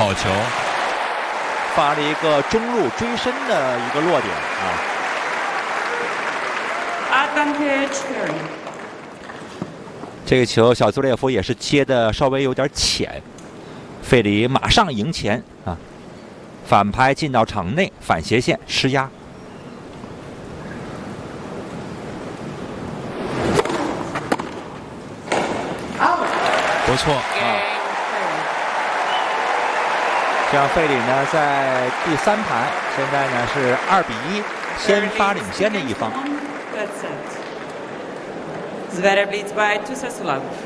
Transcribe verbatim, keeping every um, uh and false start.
好球， 发了一个中路追身的一个落点啊。 Advantage Perry。 这个球小苏列夫也是接的稍微有点浅，费里马上迎前啊，反拍进到场内，反斜线施压。 不错啊。这样费里呢在第三盘，现在呢是二比一，先发领先的一方。 Zverev leads by two sets to love.